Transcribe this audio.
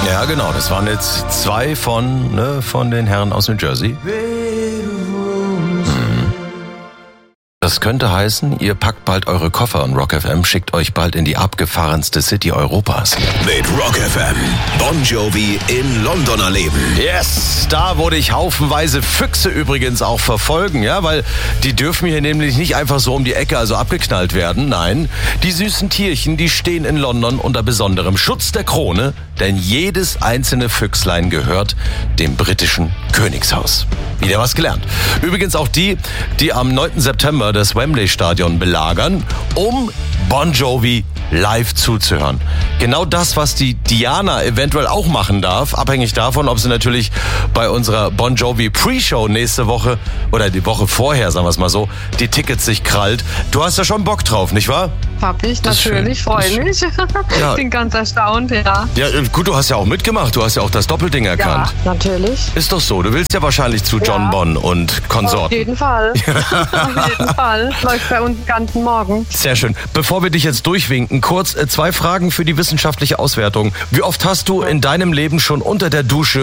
Ja, genau. Das waren jetzt zwei von den Herren aus New Jersey. Das könnte heißen, ihr packt bald eure Koffer und Rock FM schickt euch bald in die abgefahrenste City Europas. Mit Rock FM. Bon Jovi in London erleben. Yes, da wurde ich haufenweise Füchse übrigens auch verfolgen, ja, weil die dürfen hier nämlich nicht einfach so um die Ecke, also abgeknallt werden. Nein, die süßen Tierchen, die stehen in London unter besonderem Schutz der Krone, denn jedes einzelne Füchslein gehört dem britischen Königshaus. Wieder was gelernt. Übrigens auch die am 9. September das Wembley-Stadion belagern, um Bon Jovi live zuzuhören. Genau das, was die Diana eventuell auch machen darf, abhängig davon, ob sie natürlich bei unserer Bon Jovi Pre-Show nächste Woche oder die Woche vorher, sagen wir es mal so, die Tickets sich krallt. Du hast da schon Bock drauf, nicht wahr? Hab ich, natürlich, freue mich. Ja. Bin ganz erstaunt, ja. Ja, gut, du hast ja auch mitgemacht, du hast ja auch das Doppelding erkannt. Ja, natürlich. Ist doch so, du willst ja wahrscheinlich zu John Bon und Konsorten. Auf jeden Fall. Auf jeden Fall. Läuft bei uns den ganzen Morgen. Sehr schön. Bevor wir dich jetzt durchwinken, kurz 2 Fragen für die wissenschaftliche Auswertung. Wie oft hast du in deinem Leben schon unter der Dusche